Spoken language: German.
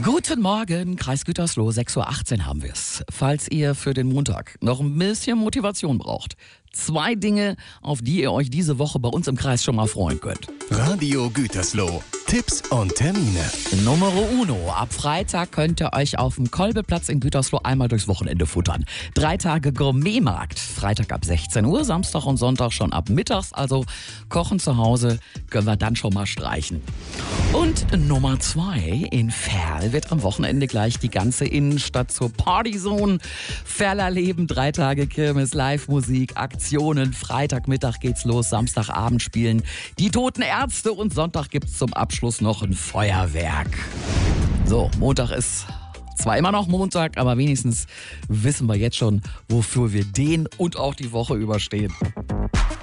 Guten Morgen, Kreis Gütersloh, 6:18 Uhr haben wir es. Falls ihr für den Montag noch ein bisschen Motivation braucht, 2 Dinge, auf die ihr euch diese Woche bei uns im Kreis schon mal freuen könnt. Radio Gütersloh. Tipps und Termine. Numero uno. Ab Freitag könnt ihr euch auf dem Kolbeplatz in Gütersloh einmal durchs Wochenende futtern. 3 Tage Gourmetmarkt. Freitag ab 16 Uhr, Samstag und Sonntag schon ab mittags. Also kochen zu Hause können wir dann schon mal streichen. Und Nummer 2. In Verl wird am Wochenende gleich die ganze Innenstadt zur Partyzone. Verler Leben, 3 Tage Kirmes, Live-Musik, Aktionen. Freitagmittag geht's los, Samstagabend spielen die Toten Ärzte und Sonntag gibt's zum Abschluss noch ein Feuerwerk. So, Montag ist zwar immer noch Montag, aber wenigstens wissen wir jetzt schon, wofür wir den und auch die Woche überstehen.